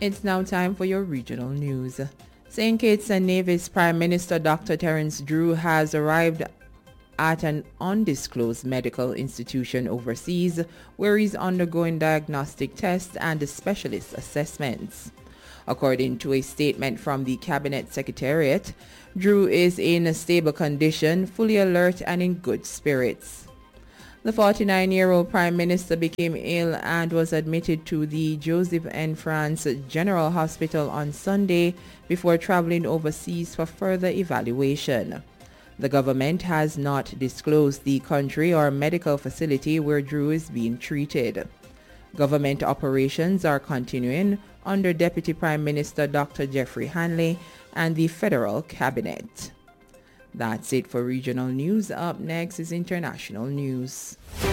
It's now time for your regional news. St. Kitts and Nevis Prime Minister Dr. Terence Drew has arrived at an undisclosed medical institution overseas where he's undergoing diagnostic tests and specialist assessments. According to a statement from the Cabinet Secretariat, Drew is in a stable condition, fully alert and in good spirits. The 49-year-old Prime Minister became ill and was admitted to the Joseph N. France General Hospital on Sunday before traveling overseas for further evaluation. The government has not disclosed the country or medical facility where Drew is being treated. Government operations are continuing under Deputy Prime Minister Dr. Jeffrey Hanley and the federal cabinet. That's it for regional news. Up next is international news.